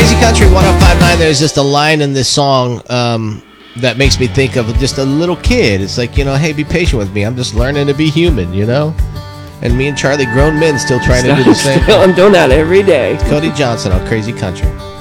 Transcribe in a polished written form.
Crazy Country 105.9. There's just a line in this song that makes me think of just a little kid. It's like, hey, be patient with me. I'm just learning to be human, And me and Charlie, grown men, still trying to do the same. I'm doing that every day. Cody Johnson on Crazy Country.